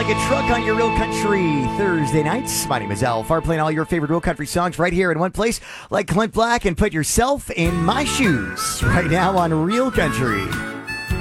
like a truck on your Real Country Thursday nights. My name is Al Far, playing all your favorite Real Country songs right here in one place, like Clint Black and Put Yourself in My Shoes, right now on Real Country.